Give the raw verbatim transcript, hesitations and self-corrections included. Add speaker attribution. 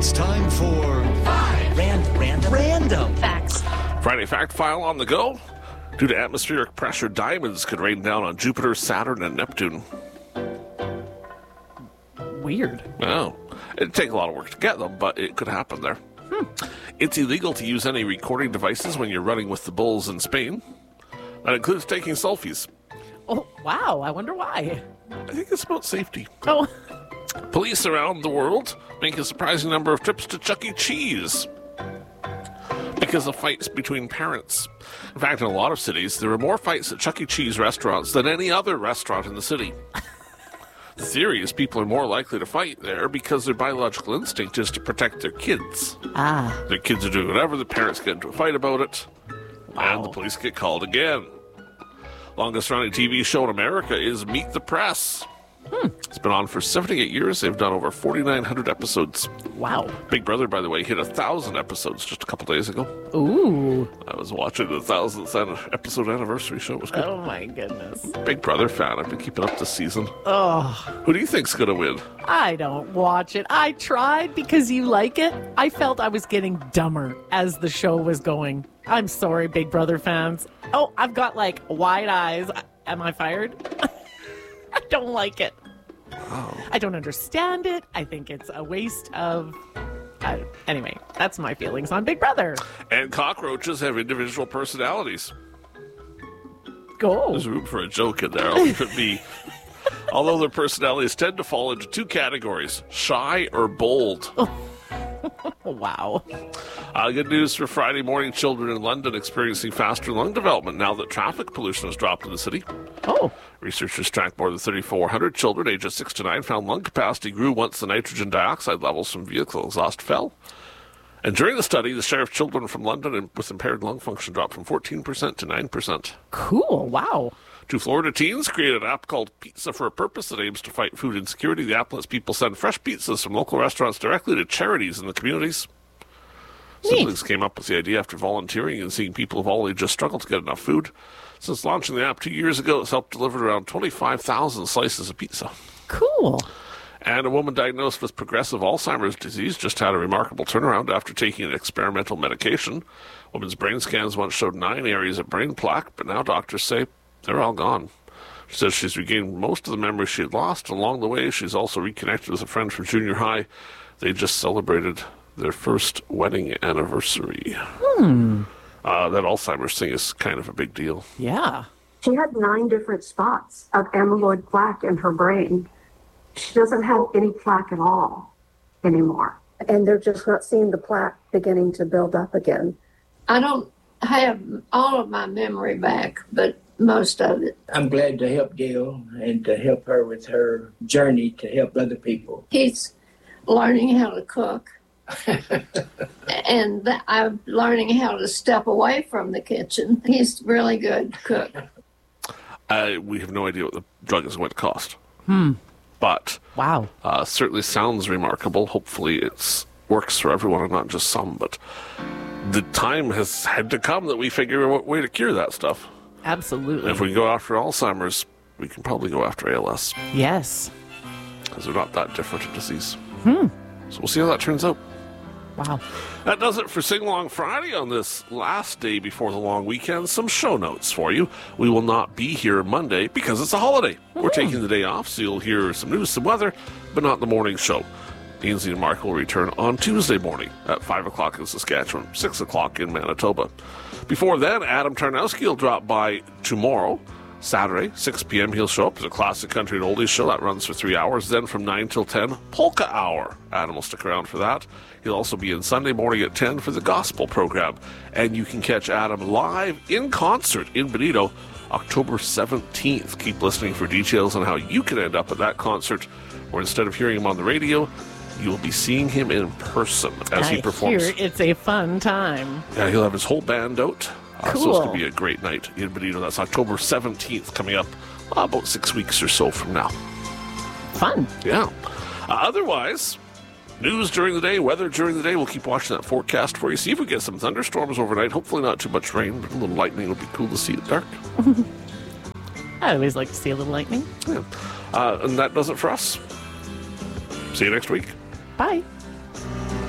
Speaker 1: It's time for
Speaker 2: Five
Speaker 1: Random, random, random
Speaker 2: Facts.
Speaker 3: Friday Fact File on the go. Due to atmospheric pressure, diamonds could rain down on Jupiter, Saturn, and Neptune.
Speaker 2: Weird.
Speaker 3: Oh, it'd take a lot of work to get them, but it could happen there. Hmm. It's illegal to use any recording devices when you're running with the bulls in Spain. That includes taking selfies.
Speaker 2: Oh, wow. I wonder why.
Speaker 3: I think it's about safety.
Speaker 2: Oh,
Speaker 3: Police around the world make a surprising number of trips to Chuck E. Cheese because of fights between parents. In fact, in a lot of cities, there are more fights at Chuck E. Cheese restaurants than any other restaurant in the city. The theory is people are more likely to fight there because their biological instinct is to protect their kids.
Speaker 2: ah.
Speaker 3: Their kids are doing whatever, the parents get into a fight about it,
Speaker 2: Wow.
Speaker 3: and the police get called again. Longest running T V show in America is Meet the Press.
Speaker 2: Hmm.
Speaker 3: It's been on for seventy-eight years. They've done over forty-nine hundred episodes.
Speaker 2: Wow.
Speaker 3: Big Brother, by the way, hit one thousand episodes just a couple days ago.
Speaker 2: Ooh.
Speaker 3: I was watching the one thousandth episode anniversary show. It was good.
Speaker 2: Oh, my goodness.
Speaker 3: Big Brother fan. I've been keeping up this season.
Speaker 2: Oh,
Speaker 3: Who do you think's going to win?
Speaker 2: I don't watch it. I tried because you like it. I felt I was getting dumber as the show was going. I'm sorry, Big Brother fans. Oh, I've got like wide eyes. Am I fired? I don't like it.
Speaker 3: Wow.
Speaker 2: I don't understand it. I think it's a waste of. Uh, anyway, that's my feelings on Big Brother.
Speaker 3: And cockroaches have individual personalities.
Speaker 2: Go.
Speaker 3: There's room for a joke in there. It could be. Although their personalities tend to fall into two categories, shy or bold.
Speaker 2: Wow.
Speaker 3: Uh, good news for Friday morning children in London experiencing faster lung development now that traffic pollution has dropped in the city.
Speaker 2: Oh.
Speaker 3: Researchers tracked more than thirty-four hundred children ages six to nine found lung capacity grew once the nitrogen dioxide levels from vehicle exhaust fell. And during the study, the share of children from London with impaired lung function dropped from fourteen percent to nine percent.
Speaker 2: Cool. Wow.
Speaker 3: Two Florida teens created an app called Pizza for a Purpose that aims to fight food insecurity. The app lets people send fresh pizzas from local restaurants directly to charities in the communities.
Speaker 2: Neat.
Speaker 3: Siblings came up with the idea after volunteering and seeing people of all ages struggle to get enough food. Since launching the app two years ago, it's helped deliver around twenty-five thousand slices of pizza.
Speaker 2: Cool.
Speaker 3: And a woman diagnosed with progressive Alzheimer's disease just had a remarkable turnaround after taking an experimental medication. Woman's brain scans once showed nine areas of brain plaque, but now doctors say they're all gone. She says she's regained most of the memories she had lost. Along the way, she's also reconnected with a friend from junior high. They just celebrated their first wedding anniversary.
Speaker 2: Hmm.
Speaker 3: Uh, that Alzheimer's thing is kind of a big deal.
Speaker 2: Yeah.
Speaker 4: She had nine different spots of amyloid plaque in her brain. She doesn't have any plaque at all anymore. And they're just not seeing the plaque beginning to build up again.
Speaker 5: I don't have all of my memory back, but most of it.
Speaker 6: I'm glad to help Gail and to help her with her journey to help other people.
Speaker 5: He's learning how to cook. And th- I'm learning how to step away from the kitchen. He's really good cook.
Speaker 3: Uh, we have no idea what the drug is going to cost.
Speaker 2: Hmm.
Speaker 3: But
Speaker 2: Wow.
Speaker 3: uh, certainly sounds remarkable. Hopefully it works for everyone and not just some. But the time has had to come that we figure out a way to cure that stuff.
Speaker 2: Absolutely.
Speaker 3: And if we can go after Alzheimer's, we can probably go after A L S.
Speaker 2: Yes.
Speaker 3: Because they're not that different a disease.
Speaker 2: Hmm.
Speaker 3: So we'll see how that turns out.
Speaker 2: Wow.
Speaker 3: That does it for Sing Along Friday on this last day before the long weekend. Some show notes for you. We will not be here Monday because it's a holiday. We're taking the day off, so you'll hear some news, some weather, but not the morning show. Ainsley and Mark will return on Tuesday morning at five o'clock in Saskatchewan, six o'clock in Manitoba. Before then, Adam Tarnowski will drop by tomorrow. Saturday, six p.m., he'll show up as a classic country and oldies show that runs for three hours. Then from nine till ten, Polka Hour. Adam will stick around for that. He'll also be in Sunday morning at ten for the gospel program. And you can catch Adam live in concert in Benito October seventeenth. Keep listening for details on how you can end up at that concert, where instead of hearing him on the radio, you'll be seeing him in person as
Speaker 2: I
Speaker 3: he performs.
Speaker 2: hear it's a fun time.
Speaker 3: Yeah, he'll have his whole band out. Uh, So it's
Speaker 2: Cool.
Speaker 3: going to be a great night in Benito. That's October seventeenth, coming up uh, about six weeks or so from now.
Speaker 2: Fun.
Speaker 3: Yeah. Uh, otherwise, news during the day, weather during the day. We'll keep watching that forecast for you. See if we get some thunderstorms overnight. Hopefully not too much rain, but a little lightning would be cool to see at dark.
Speaker 2: I always like to see a little lightning.
Speaker 3: Yeah. Uh, and that does it for us. See you next week.
Speaker 2: Bye.